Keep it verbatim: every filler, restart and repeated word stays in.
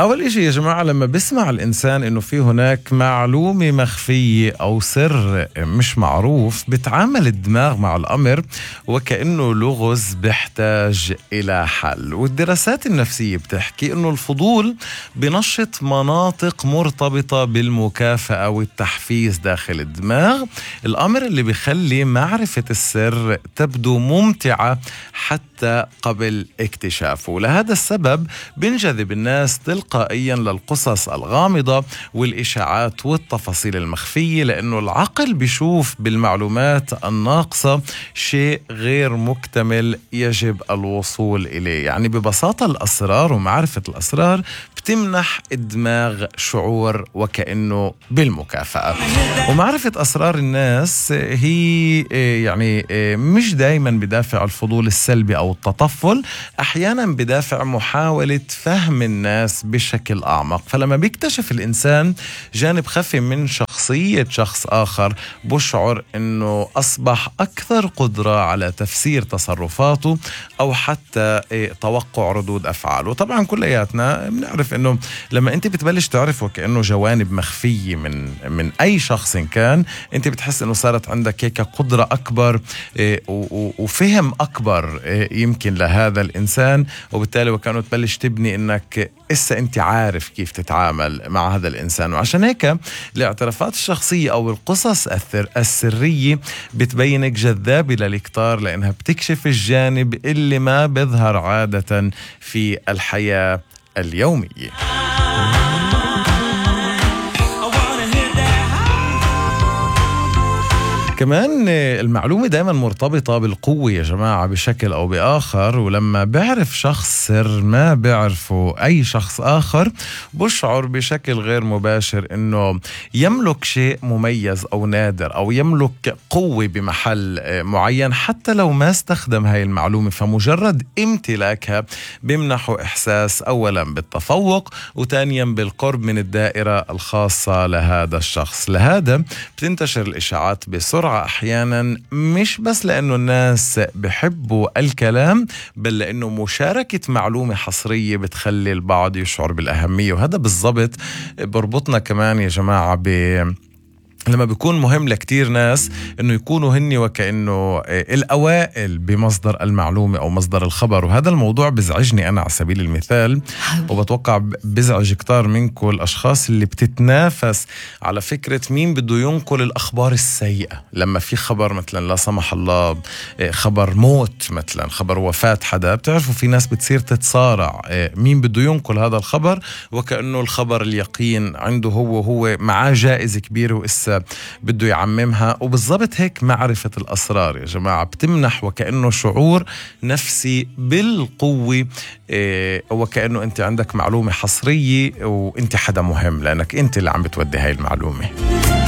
أول إشي يا جماعة، لما بسمع الإنسان إنه في هناك معلومة مخفية أو سر مش معروف، بتعامل الدماغ مع الأمر وكأنه لغز بيحتاج إلى حل. والدراسات النفسية بتحكي إنه الفضول بنشط مناطق مرتبطة بالمكافأة والتحفيز داخل الدماغ، الأمر اللي بيخلي معرفة السر تبدو ممتعة حتى قبل اكتشافه. لهذا السبب بنجذب الناس تلقائيا للقصص الغامضة والإشاعات والتفاصيل المخفية، لأنه العقل بيشوف بالمعلومات الناقصة شيء غير مكتمل يجب الوصول إليه. يعني ببساطة الأسرار ومعرفة الأسرار بتمنح الدماغ شعور وكأنه بالمكافأة. ومعرفة أسرار الناس هي يعني مش دايما بدافع الفضول السلبي أو التطفل، أحيانا بدافع محاولة فهم الناس بشكل أعمق. فلما بيكتشف الإنسان جانب خفي من شخصية شخص آخر، بشعر أنه أصبح أكثر قدرة على تفسير تصرفاته أو حتى توقع ردود أفعاله. طبعا كلياتنا بنعرف أنه لما أنت بتبلش تعرف وكأنه جوانب مخفية من من أي شخص كان، أنت بتحس أنه صارت عندك هيك قدرة أكبر وفهم أكبر يمكن لهذا الإنسان، وبالتالي وكأنه تبلش تبني أنك إسا أنت عارف كيف تتعامل مع هذا الإنسان. وعشان هيك الاعترافات الشخصية أو القصص السرية بتبينك جذابة للكتار، لأنها بتكشف الجانب اللي ما بيظهر عادة في الحياة اليومية. كمان المعلومة دائما مرتبطة بالقوة يا جماعة بشكل أو بآخر، ولما بعرف شخص سر ما بعرفه أي شخص آخر، بشعر بشكل غير مباشر إنه يملك شيء مميز أو نادر أو يملك قوة بمحل معين، حتى لو ما استخدم هاي المعلومة. فمجرد امتلاكها بمنحه إحساس أولا بالتفوق، وثانيا بالقرب من الدائرة الخاصة لهذا الشخص. لهذا بتنتشر الإشاعات بسرعة أحيانا، مش بس لأنه الناس بحبوا الكلام، بل لأنه مشاركة معلومة حصرية بتخلي البعض يشعر بالأهمية. وهذا بالضبط بربطنا كمان يا جماعة ب لما بيكون مهم لكتير ناس انه يكونوا هني وكأنه الاوائل بمصدر المعلومة او مصدر الخبر. وهذا الموضوع بزعجني انا على سبيل المثال، وبتوقع بزعج كتار منكم الاشخاص اللي بتتنافس على فكرة مين بده ينقل الاخبار السيئة. لما في خبر مثلا لا سمح الله خبر موت، مثلا خبر وفاة حدا، بتعرفوا في ناس بتصير تتصارع مين بده ينقل هذا الخبر، وكأنه الخبر اليقين عنده هو هو معاه جائزة كبيرة وإسا بده يعممها. وبالضبط هيك معرفة الأسرار يا جماعة بتمنح وكأنه شعور نفسي بالقوة، إيه وكأنه أنت عندك معلومة حصرية وأنت حدا مهم، لأنك أنت اللي عم بتودي هاي المعلومة.